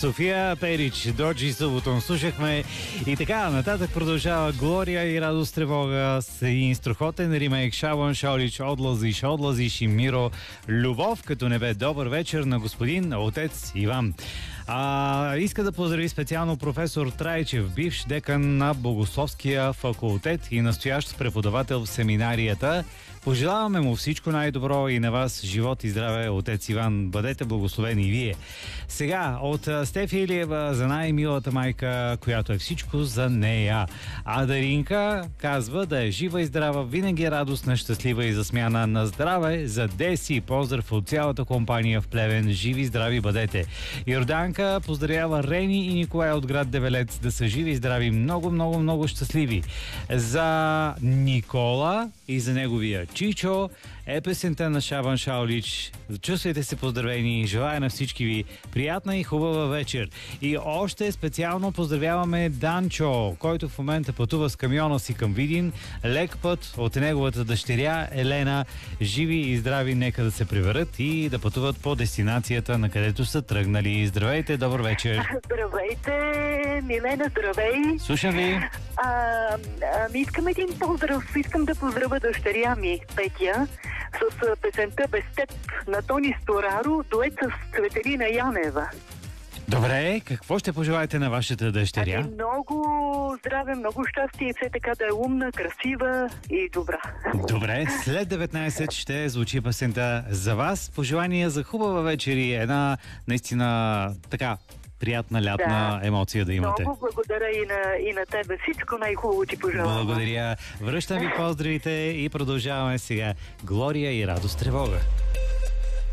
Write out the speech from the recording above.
София Перич, Доджи Субботон слушахме и така нататък продължава Глория и Радост Тревога с един страхотен ремейк Шабан Шаолич, Одлазиш и Миро Любов като небе. Добър вечер на господин отец Иван. Иска да поздрави специално професор Трайчев, бивш декан на Богословския факултет и настоящ преподавател в семинарията. Пожелаваме му всичко най-добро и на вас живот и здраве, отец Иван. Бъдете благословени и вие. Сега от Стефи Илиева за най-милата майка, която е всичко за нея. А Даринка казва да е жива и здрава, винаги е радостна, щастлива и засмяна на здраве за Деси. Поздрав от цялата компания в Плевен. Живи и здрави бъдете. Йорданка поздравява Рени и Николай от град Девелец да са живи и здрави. Много, много, много щастливи. За Никола и за неговия Чичо е песента на Шабан Шаолич. Чувствайте се поздравени. Желая на всички ви приятна и хубава вечер. И още специално поздравяваме Данчо, който в момента пътува с камиона си към Видин. Лек път от неговата дъщеря Елена. Живи и здрави, нека да се приберат и да пътуват по дестинацията, на където са тръгнали. Здравейте, добър вечер. Здравейте, Милена, здравей. Слушам ви. Искам един поздрав. Искам да поздравя дъщеря ми, Петя, с песента "Без теб" на Тони Стораро, дует с Цветелина Янева. Добре, какво ще пожелаете на вашата дъщеря? Много здраве, много щастие и все така да е умна, красива и добра. Добре, след 19 ще звучи песента за вас. Пожелания за хубава вечер и една наистина така приятна лятна емоция да имате. Много благодаря и на тебе. Всичко най-хубаво ти пожелавам. Благодаря. Връщам ви поздравите и продължаваме сега. Глория и Радост Тревога.